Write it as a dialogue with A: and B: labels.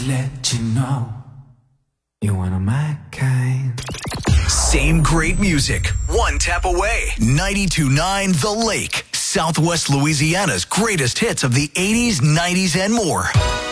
A: let you know you're one of my kind.
B: Same great music, one tap away. 92.9 The Lake, Southwest Louisiana's greatest hits of the 80s, 90s, and more.